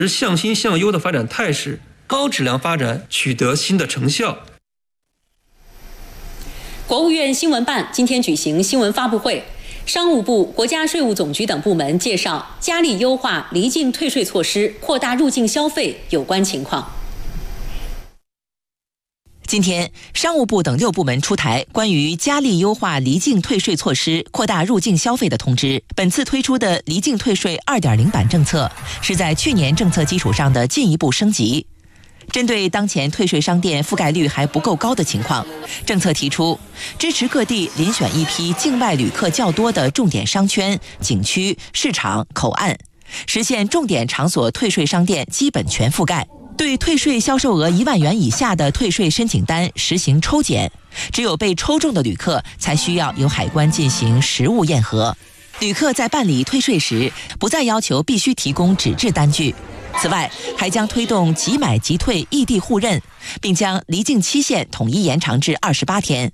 是向新向优的发展态势，高质量发展取得新的成效。 国务院新闻办今天举行新闻发布会，商务部、国家税务总局等部门介绍加力优化离境退税措施，扩大入境消费有关情况。 今天，商务部等6部门出台关于加力优化离境退税措施、扩大入境消费的通知。本次推出的离境退税 2.0 版政策，是在去年政策基础上的进一步升级。针对当前退税商店覆盖率还不够高的情况，政策提出支持各地遴选一批境外旅客较多的重点商圈、景区、市场、口岸，实现重点场所退税商店基本全覆盖。对退税销售额1万元以下的退税申请单实行抽检，只有被抽中的旅客才需要由海关进行实物验核。旅客在办理退税时，不再要求必须提供纸质单据。此外，还将推动即买即退异地互认，并将离境期限统一延长至28天。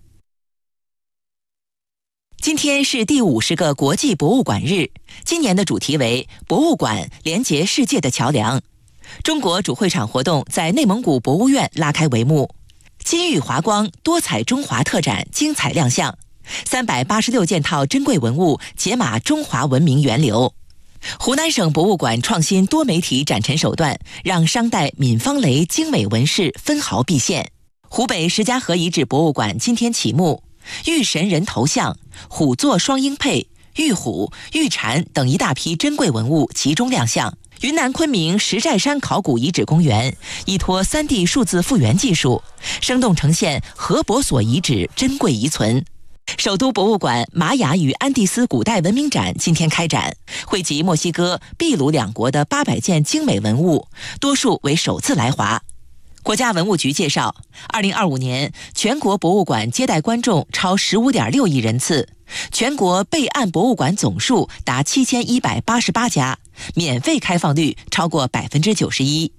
今天是第50个国际博物馆日，今年的主题为“博物馆连结世界的桥梁”。中国主会场活动在内蒙古博物院拉开帷幕，金玉华光多彩中华特展精彩亮相，386件套珍贵文物解码中华文明源流。湖南省博物馆创新多媒体展陈手段，让商代闵方雷精美纹饰分毫毕现。湖北石家河遗址博物馆今天启幕，玉神人头像、虎座双鹰佩、玉虎、玉蝉等一大批珍贵文物集中亮相。云南昆明石寨山考古遗址公园依托 3D 数字复原技术，生动呈现河伯所遗址珍贵遗存。首都博物馆玛雅与安第斯古代文明展今天开展，汇集墨西哥、秘鲁2国的800件精美文物，多数为首次来华。国家文物局介绍，2025年全国博物馆接待观众超 15.6 亿人次，全国备案博物馆总数达7188家，免费开放率超过 91%。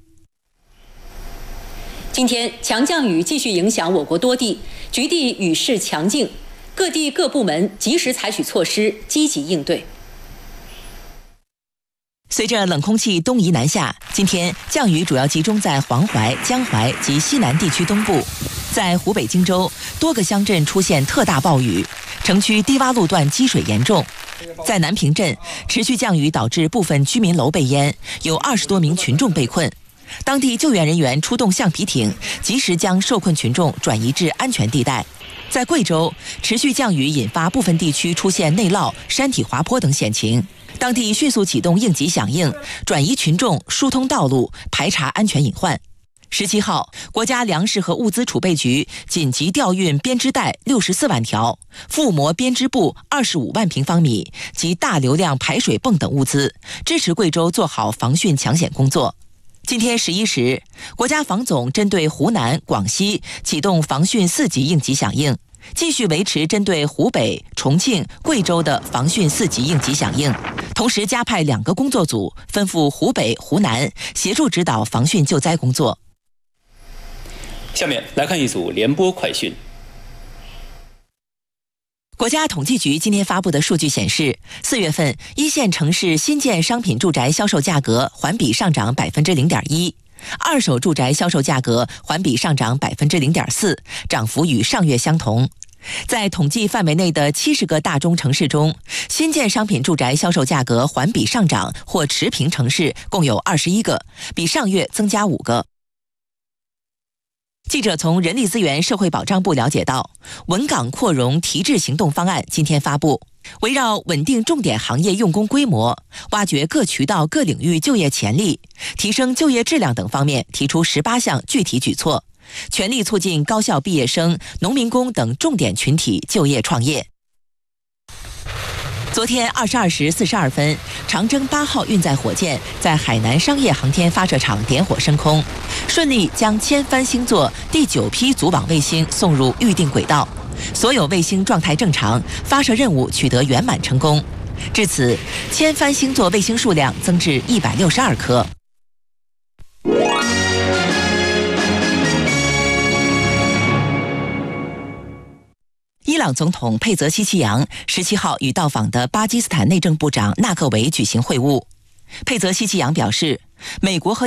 今天强降雨继续影响我国多地，局地雨势强劲，各地各部门及时采取措施，积极应对。 随着冷空气东移南下，今天降雨主要集中在黄淮、江淮及西南地区东部。在湖北荆州，多个乡镇出现特大暴雨，城区低洼路段积水严重。在南平镇，持续降雨导致部分居民楼被淹，有20多名群众被困。当地救援人员出动橡皮艇，及时将受困群众转移至安全地带。在贵州，持续降雨引发部分地区出现内涝、山体滑坡等险情。当地迅速启动应急响应，转移群众，疏通道路，排查安全隐患。17号，国家粮食和物资储备局紧急调运编织袋64万条、覆膜编织布25万平方米及大流量排水泵等物资，支持贵州做好防汛抢险工作。今天11时，国家防总针对湖南、广西启动防汛4级应急响应，继续维持针对湖北、重庆、贵州的防汛4级应急响应，同时加派2个工作组分赴湖北、湖南，协助指导防汛救灾工作。 下面来看一组联播快讯。 国家统计局今天发布的数据显示，4月份一线城市新建商品住宅销售价格环比上涨 0.1%， 二手住宅销售价格环比上涨 0.4%， 涨幅与上月相同。在统计范围内的70个大中城市中，新建商品住宅销售价格环比上涨或持平城市共有21个，比上月增加5个。记者从人力资源社会保障部了解到，稳岗扩容提质行动方案今天发布，围绕稳定重点行业用工规模、挖掘各渠道各领域就业潜力、提升就业质量等方面提出18项具体举措，全力促进高校毕业生、农民工等重点群体就业创业。昨天22时42分，长征8号运载火箭在海南商业航天发射场点火升空，顺利将千帆星座第9批组网卫星送入预定轨道，所有卫星状态正常，发射任务取得圆满成功。至此，千帆星座卫星数量增至162颗。伊朗总统佩泽西奇扬17号与到访的巴基斯坦内政部长纳克维举行会晤。佩泽西奇扬表示， 美国和